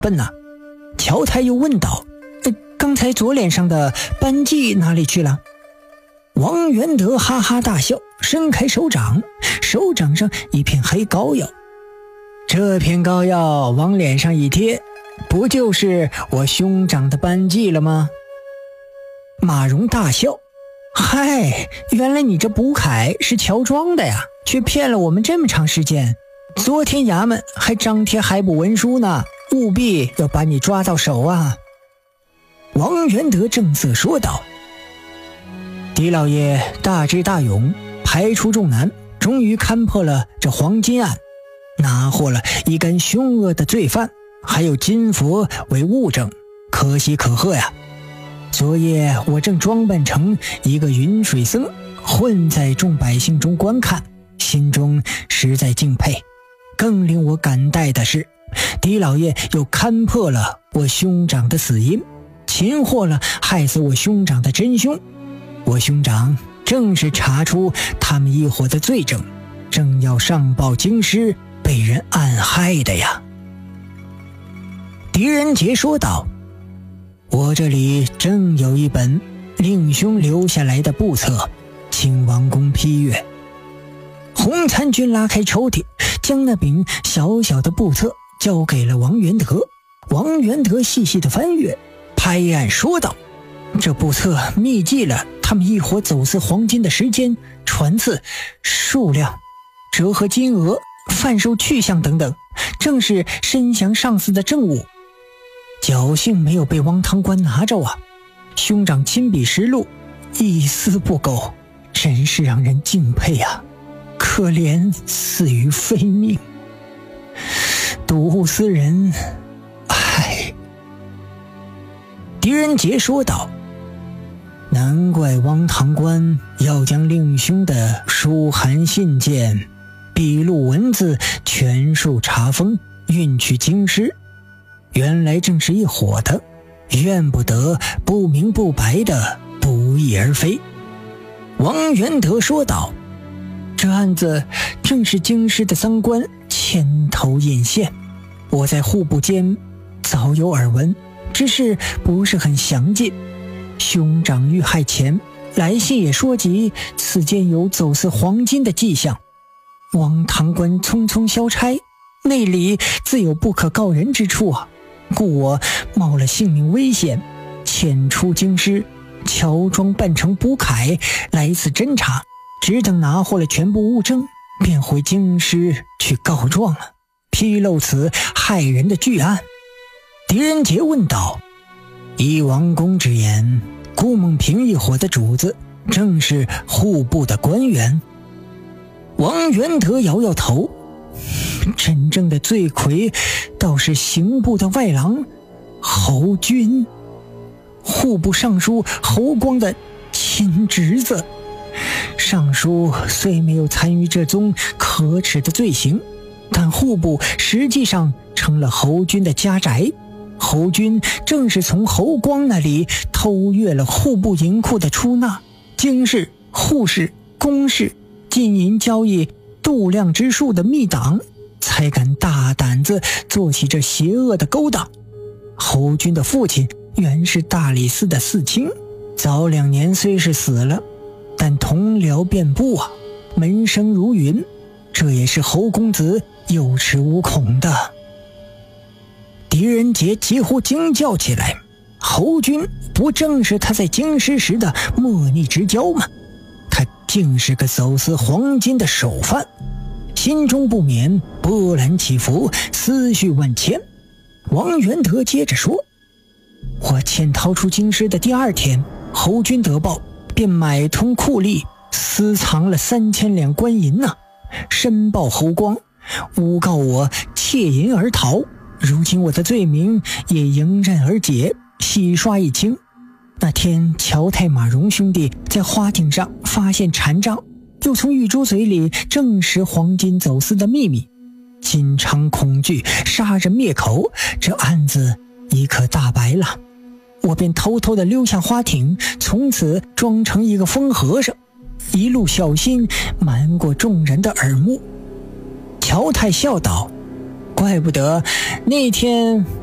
笨呐。乔太又问道：刚才左脸上的斑迹哪里去了？王元德哈哈大笑，伸开手掌，手掌上一片黑膏药。这片膏药往脸上一贴，不就是我兄长的斑迹了吗？马荣大笑：嗨，原来你这卜楷是乔装的呀，却骗了我们这么长时间。昨天衙门还张贴海捕文书呢，务必要把你抓到手啊。王元德正色说道。狄老爷大智大勇，排除众难，终于勘破了这黄金案，拿获了一干凶恶的罪犯，还有金佛为物证，可喜可贺呀。昨夜我正装扮成一个云水僧，混在众百姓中观看，心中实在敬佩。更令我感戴的是，狄老爷又勘破了我兄长的死因，擒获了害死我兄长的真凶。我兄长正是查出他们一伙的罪证，正要上报京师，被人暗害的呀。狄仁杰说道：我这里正有一本令兄留下来的簿册，请王公批阅。洪参军拉开抽屉，将那柄小小的簿册交给了王元德。王元德细细的翻阅，拍案说道：这簿册密记了他们一伙走私黄金的时间、船次、数量、折合金额、贩售去向等等，正是申降上司的证物。侥幸没有被汪堂官拿着啊！兄长亲笔实录，一丝不苟，真是让人敬佩啊！可怜死于非命，毒死人，唉。狄仁杰说道：难怪汪堂官要将令兄的书函信件、笔录文字全数查封，运去京师。原来正是一伙的，怨不得不明不白的不翼而飞。王元德说道：这案子正是京师的赃官牵头引线，我在户部间早有耳闻，只是不是很详尽。兄长遇害前来信也说及此间有走私黄金的迹象，汪堂官匆匆消差，内里自有不可告人之处啊，故我冒了性命危险，潜出京师，乔装扮成卜楷来此侦查，只等拿获了全部物证，便回京师去告状了，披露此害人的巨案。狄仁杰问道：依王公之言，顾梦平一伙的主子正是户部的官员？王元德摇摇头：真正的罪魁倒是刑部的外郎侯军，户部尚书侯光的亲侄子。尚书虽没有参与这宗可耻的罪行，但户部实际上成了侯军的家宅。侯军正是从侯光那里偷阅了户部银库的出纳、京市、户市、公市金银交易度量之术的密档，才敢大胆子做起这邪恶的勾当。侯军的父亲原是大理寺的寺卿，早2年虽是死了，但同僚遍布啊，门生如云，这也是侯公子有恃无恐的。狄仁杰几乎惊叫起来：侯军不正是他在京师时的莫逆之交吗？他竟是个走私黄金的首犯，心中不免波澜起伏，思绪万千。王元德接着说：我潜逃出京师的第2天，侯军得报，便买通酷吏，私藏了3000两官银呐，申报侯光，诬告我窃银而逃。如今我的罪名也迎刃而解，洗刷一清。那天乔太马荣兄弟在花井上发现禅杖，又从玉珠嘴里证实黄金走私的秘密，心肠恐惧，杀人灭口，这案子已可大白了。我便偷偷地溜下花艇，从此装成一个疯和尚，一路小心瞒过众人的耳目。乔太笑道：怪不得那天